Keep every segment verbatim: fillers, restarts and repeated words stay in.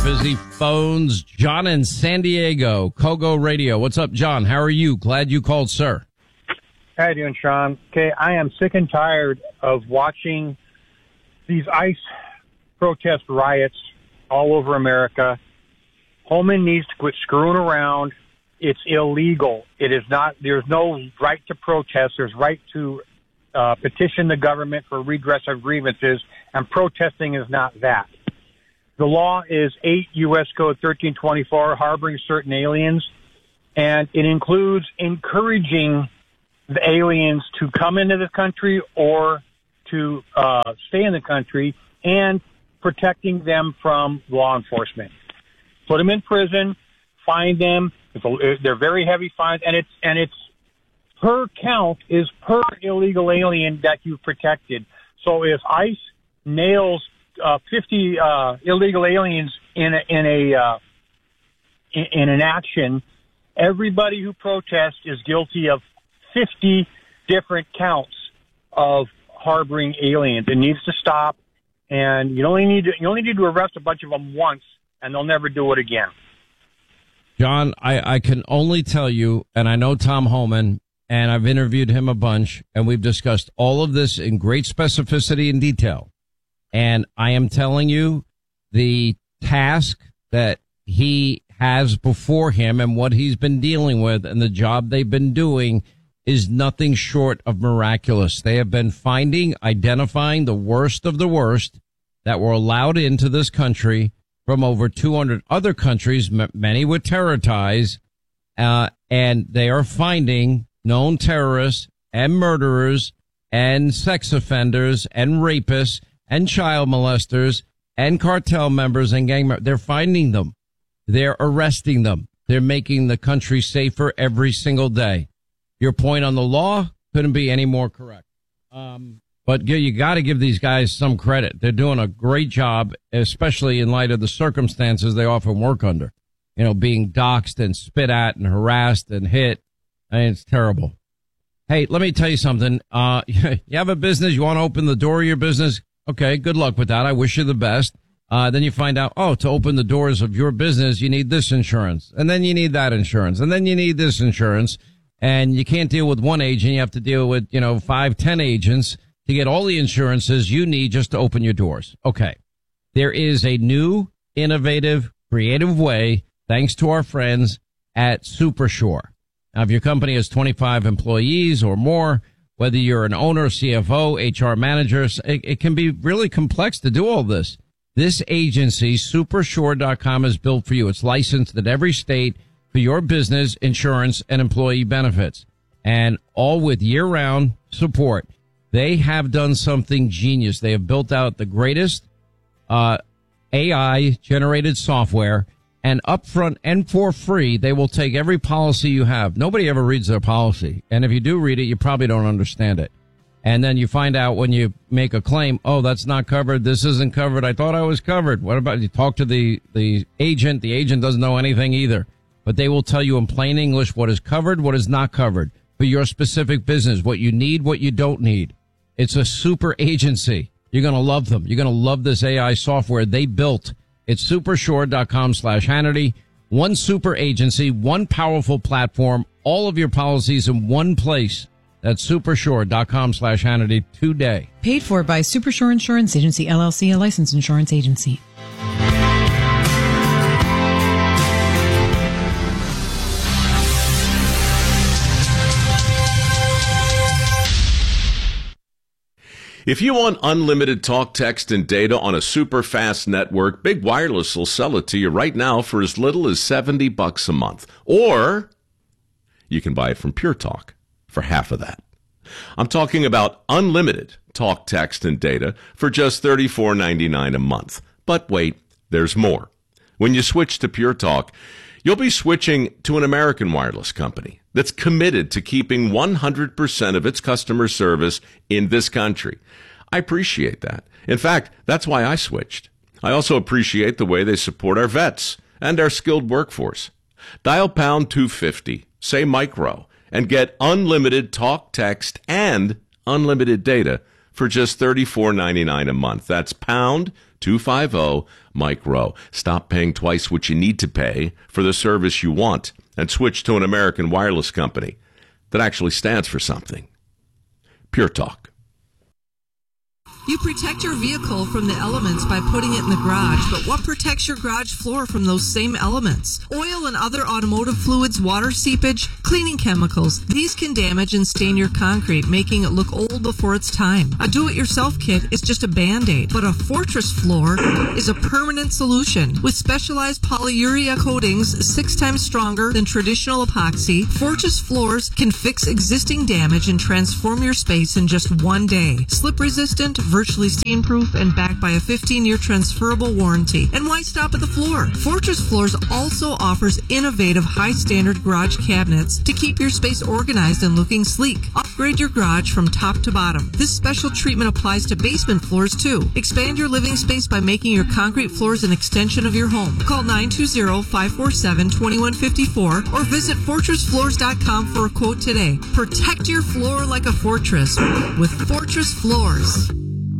busy phones. John in San Diego, Kogo Radio. What's up, John? How are you? Glad you called, sir. How you doing, Sean? Okay, I am sick and tired of watching these ICE protest riots all over America. Holman needs to quit screwing around. It's illegal. It is not. There's no right to protest. There's right to uh, petition the government for redress of grievances, and protesting is not that. The law is eight U S Code thirteen twenty-four, harboring certain aliens, and it includes encouraging the aliens to come into the country or to uh, stay in the country, and protecting them from law enforcement. Put them in prison, fine them. They're very heavy fines, and it's and it's per count is per illegal alien that you've protected. So if ICE nails uh, fifty uh, illegal aliens in a, in a uh, in, in an action, everybody who protests is guilty of fifty different counts of harboring aliens. It needs to stop, and you only need to, you only need to arrest a bunch of them once, and they'll never do it again. John, I, I can only tell you, and I know Tom Holman, and I've interviewed him a bunch, and we've discussed all of this in great specificity and detail. And I am telling you, the task that he has before him and what he's been dealing with and the job they've been doing is nothing short of miraculous. They have been finding, identifying the worst of the worst that were allowed into this country from over two hundred other countries, m- many with terror ties, uh, and they are finding known terrorists and murderers and sex offenders and rapists and child molesters and cartel members and gang members. They're finding them. They're arresting them. They're making the country safer every single day. Your point on the law couldn't be any more correct. Um, But you got to give these guys some credit. They're doing a great job, especially in light of the circumstances they often work under. You know, being doxxed and spit at and harassed and hit. I mean, it's terrible. Hey, let me tell you something. Uh, you have a business. You want to open the door of your business. Okay, good luck with that. I wish you the best. Uh, then you find out, oh, to open the doors of your business, you need this insurance. And then you need that insurance. And then you need this insurance. And you can't deal with one agent. You have to deal with, you know, five, ten agents to get all the insurances you need just to open your doors. Okay. There is a new, innovative, creative way, thanks to our friends at SuperSure. Now, if your company has twenty-five employees or more, whether you're an owner, C F O, H R manager, it, it can be really complex to do all this. This agency, Super Sure dot com, is built for you. It's licensed in every state for your business, insurance, and employee benefits, and all with year-round support. They have done something genius. They have built out the greatest uh A I-generated software, and upfront and for free, they will take every policy you have. Nobody ever reads their policy, and if you do read it, you probably don't understand it. And then you find out when you make a claim, oh, that's not covered, this isn't covered, I thought I was covered. What about you talk to the, the agent? The agent doesn't know anything either. But they will tell you in plain English what is covered, what is not covered for your specific business, what you need, what you don't need. It's a super agency. You're going to love them. You're going to love this A I software they built. It's supersure.com slash Hannity. One super agency, one powerful platform, all of your policies in one place. That's supersure.com slash Hannity today. Paid for by Supersure Insurance Agency, L L C, a licensed insurance agency. If you want unlimited talk, text, and data on a super fast network, Big Wireless will sell it to you right now for as little as seventy bucks a month. Or you can buy it from Pure Talk for half of that. I'm talking about unlimited talk, text, and data for just thirty-four ninety-nine a month. But wait, there's more. When you switch to Pure Talk, you'll be switching to an American wireless company that's committed to keeping one hundred percent of its customer service in this country. I appreciate that. In fact, that's why I switched. I also appreciate the way they support our vets and our skilled workforce. Dial pound two fifty, say micro, and get unlimited talk, text, and unlimited data for just thirty-four ninety-nine a month. That's pound two five zero, Mike Rowe. Stop paying twice what you need to pay for the service you want and switch to an American wireless company that actually stands for something. Pure Talk. You protect your vehicle from the elements by putting it in the garage, but what protects your garage floor from those same elements? Oil and other automotive fluids, water seepage, cleaning chemicals. These can damage and stain your concrete, making it look old before its time. A do-it-yourself kit is just a Band-Aid, but a Fortress floor is a permanent solution. With specialized polyurea coatings six times stronger than traditional epoxy, Fortress floors can fix existing damage and transform your space in just one day. Slip-resistant, virtually stain-proof, and backed by a fifteen-year transferable warranty. And why stop at the floor? Fortress Floors also offers innovative, high-standard garage cabinets to keep your space organized and looking sleek. Upgrade your garage from top to bottom. This special treatment applies to basement floors, too. Expand your living space by making your concrete floors an extension of your home. Call nine two zero, five four seven, two one five four or visit fortress floors dot com for a quote today. Protect your floor like a fortress with Fortress Floors.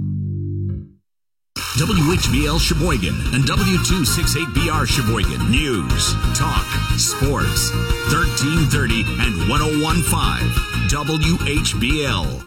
W H B L Sheboygan and W two sixty-eight B R Sheboygan. News, talk, sports. thirteen thirty and one oh one point five W H B L.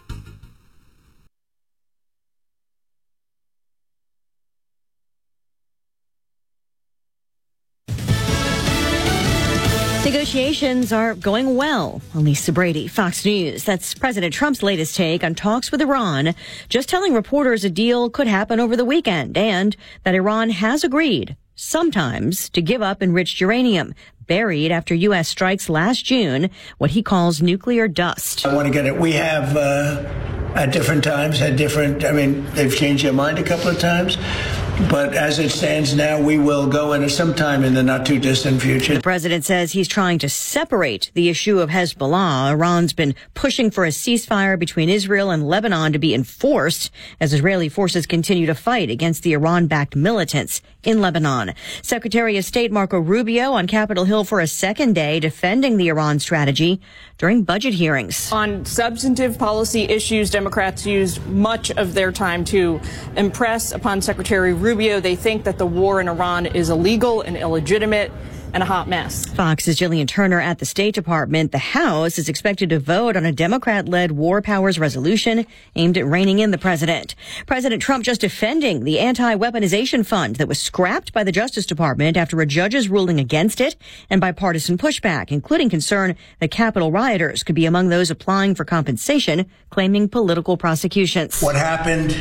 Negotiations are going well. Lisa Brady, Fox News. That's President Trump's latest take on talks with Iran, just telling reporters a deal could happen over the weekend and that Iran has agreed, sometimes, to give up enriched uranium buried after U S strikes last June, what he calls nuclear dust. I want to get it. We have, uh, at different times, had different, I mean, they've changed their mind a couple of times. But as it stands now, we will go into sometime in the not too distant future. The president says he's trying to separate the issue of Hezbollah. Iran's been pushing for a ceasefire between Israel and Lebanon to be enforced as Israeli forces continue to fight against the Iran-backed militants in Lebanon. Secretary of State Marco Rubio on Capitol Hill for a second day defending the Iran strategy during budget hearings. On substantive policy issues, Democrats used much of their time to impress upon Secretary Rubio. Rubio, they think that the war in Iran is illegal and illegitimate and a hot mess. Fox's Jillian Turner at the State Department. The House is expected to vote on a Democrat-led war powers resolution aimed at reining in the president. President Trump just defending the anti-weaponization fund that was scrapped by the Justice Department after a judge's ruling against it and bipartisan pushback, including concern that Capitol rioters could be among those applying for compensation, claiming political prosecutions. What happened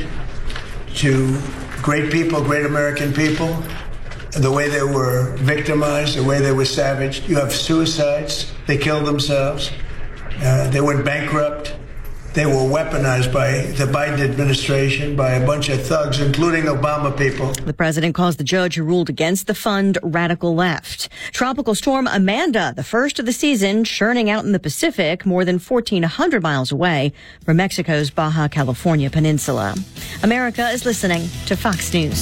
to great people, great American people, the way they were victimized, the way they were savaged. You have suicides. They killed themselves. Uh, they went bankrupt. They were weaponized by the Biden administration, by a bunch of thugs, including Obama people. The president calls the judge who ruled against the fund radical left. Tropical storm Amanda, the first of the season, churning out in the Pacific more than fourteen hundred miles away from Mexico's Baja California peninsula. America is listening to Fox News.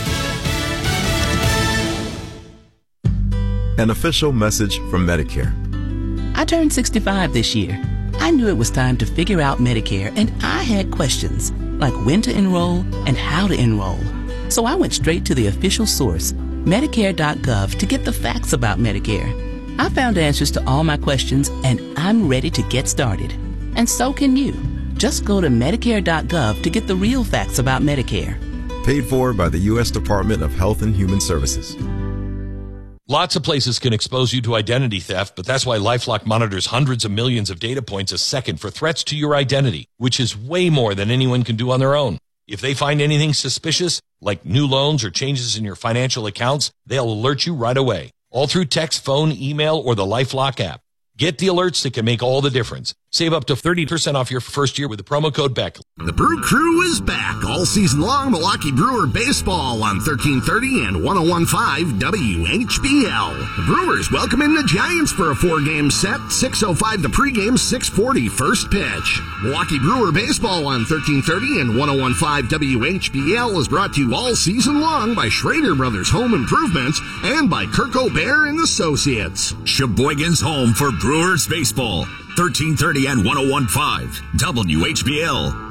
An official message from Medicare. I turned sixty-five this year. I knew it was time to figure out Medicare, and I had questions, like when to enroll and how to enroll. So I went straight to the official source, Medicare dot gov, to get the facts about Medicare. I found answers to all my questions, and I'm ready to get started. And so can you. Just go to Medicare dot gov to get the real facts about Medicare. Paid for by the U S Department of Health and Human Services. Lots of places can expose you to identity theft, but that's why LifeLock monitors hundreds of millions of data points a second for threats to your identity, which is way more than anyone can do on their own. If they find anything suspicious, like new loans or changes in your financial accounts, they'll alert you right away, all through text, phone, email, or the LifeLock app. Get the alerts that can make all the difference. Save up to thirty percent off your first year with the promo code BECK. The Brew Crew is back all season long. Milwaukee Brewer baseball on thirteen thirty and one oh one point five W H B L. The Brewers welcome in the Giants for a four-game set. six oh five the pregame, six forty first pitch. Milwaukee Brewer baseball on thirteen thirty and one oh one point five W H B L is brought to you all season long by Schrader Brothers Home Improvements and by Kirk O'Bear and Associates. Sheboygan's home for Brewers baseball. thirteen thirty and one oh one point five W H B L.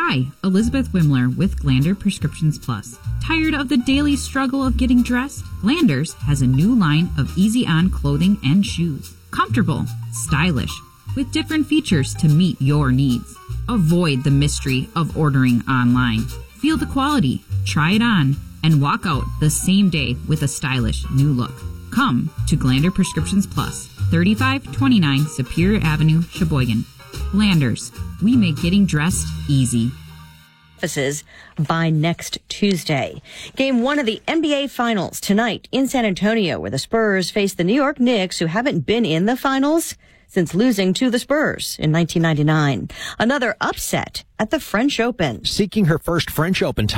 Hi, Elizabeth Wimler with Glander Prescriptions Plus. Tired of the daily struggle of getting dressed? Glanders has a new line of easy-on clothing and shoes. Comfortable, stylish, with different features to meet your needs. Avoid the mystery of ordering online. Feel the quality, try it on, and walk out the same day with a stylish new look. Come to Glander Prescriptions Plus, thirty-five twenty-nine Superior Avenue, Sheboygan. Glanders, we make getting dressed easy. Offices by next Tuesday. Game one of the N B A Finals tonight in San Antonio, where the Spurs face the New York Knicks, who haven't been in the finals since losing to the Spurs in nineteen ninety-nine. Another upset at the French Open. Seeking her first French Open title.